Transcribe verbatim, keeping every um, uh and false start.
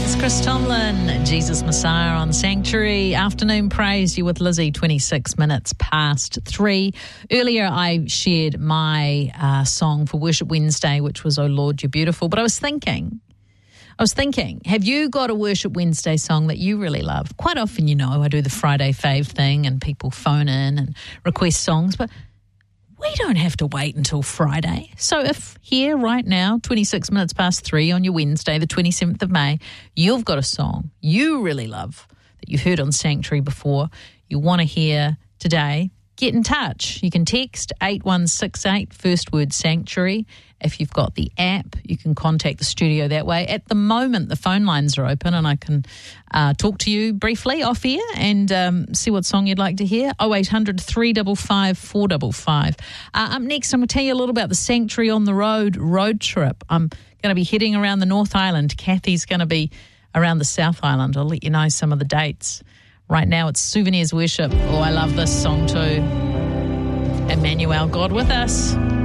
It's Chris Tomlin, Jesus Messiah on Sanctuary. Afternoon praise, you with Lizzie, twenty-six minutes past three. Earlier I shared my uh, song for Worship Wednesday, which was Oh Lord, You're Beautiful. But I was thinking, I was thinking, have you got a Worship Wednesday song that you really love? Quite often, you know, I do the Friday fave thing and people phone in and request songs, but we don't have to wait until Friday. So if here right now, twenty-six minutes past three on your Wednesday, the twenty-seventh of May, you've got a song you really love that you've heard on Sanctuary before, you want to hear today, get in touch. You can text eight one six eight, first word Sanctuary. If you've got the app, you can contact the studio that way. At the moment, the phone lines are open and I can uh, talk to you briefly off air and um, see what song you'd like to hear. oh eight hundred, three five five, four five five. Uh, up next, I'm going to tell you a little about the Sanctuary on the Road road trip. I'm going to be heading around the North Island. Kathy's going to be around the South Island. I'll let you know some of the dates. Right now, it's Souvenirs Worship. Oh, I love this song too. Emmanuel, God with us.